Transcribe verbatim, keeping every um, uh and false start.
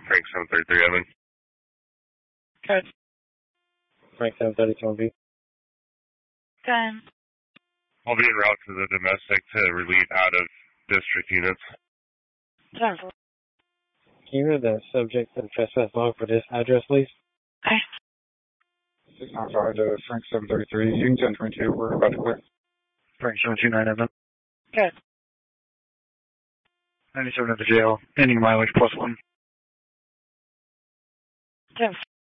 Frank seven thirty-three, Evan. Good. Frank seven thirty-two B. Good. I'll be en route to the domestic to relieve out of district units. Ten. Can you read the subject and trespass log for this address, please? Okay. six nine five to Frank seven thirty-three, Union ten twenty-two, we're about to clear. Frank seven two nine, Evan. Good. ninety-seven at the jail, ending mileage plus one. Ten.